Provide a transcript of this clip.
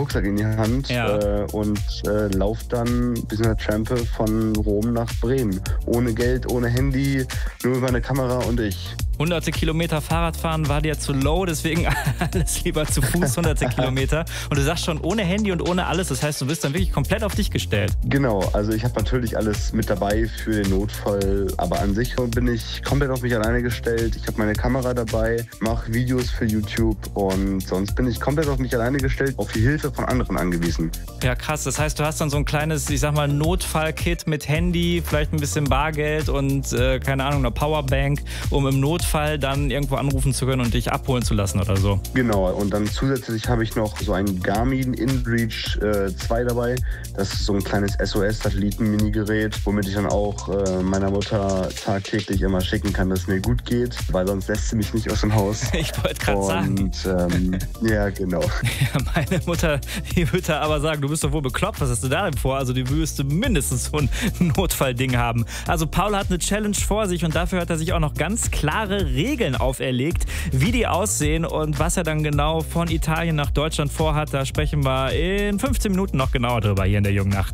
Rucksack in die Hand und laufe dann bis in der Trampe von Rom nach Bremen. Ohne Geld, ohne Handy, nur über eine Kamera und ich. Hunderte Kilometer Fahrradfahren war dir zu low, deswegen alles lieber zu Fuß, hunderte Kilometer. Und du sagst schon, ohne Handy und ohne alles, das heißt, du bist dann wirklich komplett auf dich gestellt. Genau, also ich habe natürlich alles mit dabei für den Notfall, aber an sich bin ich komplett auf mich alleine gestellt. Ich habe meine Kamera dabei, mache Videos für YouTube und sonst bin ich komplett auf mich alleine gestellt, auf die Hilfe von anderen angewiesen. Ja, krass. Das heißt, du hast dann so ein kleines, ich sag mal, Notfallkit mit Handy, vielleicht ein bisschen Bargeld und, keine Ahnung, eine Powerbank, um im Notfall dann irgendwo anrufen zu können und dich abholen zu lassen oder so. Genau, und dann zusätzlich habe ich noch so ein Garmin InReach 2 dabei. Das ist so ein kleines SOS-Satelliten-Mini-Gerät, womit ich dann auch meiner Mutter tagtäglich immer schicken kann, dass es mir gut geht, weil sonst lässt sie mich nicht aus dem Haus. Ich wollte gerade sagen. Ja, genau. Ja, meine Mutter, die würde aber sagen, du bist doch wohl bekloppt, was hast du da denn vor? Also die müsste mindestens so ein Notfallding haben. Also Paul hat eine Challenge vor sich und dafür hat er sich auch noch ganz klare Regeln auferlegt, wie die aussehen und was er dann genau von Italien nach Deutschland vorhat. Da sprechen wir in 15 Minuten noch genauer drüber hier in der Jungen Nacht.